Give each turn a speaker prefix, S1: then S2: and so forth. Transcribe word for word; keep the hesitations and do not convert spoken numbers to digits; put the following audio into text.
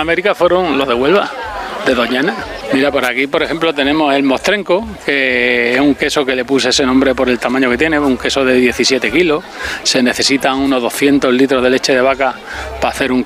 S1: América fueron los de Huelva, de Doñana. Mira, por aquí, por ejemplo, tenemos el mostrenco, que es un queso que le puse ese nombre por el tamaño que tiene, un queso de diecisiete kilos. Se necesitan unos doscientos litros de leche de vaca para hacer un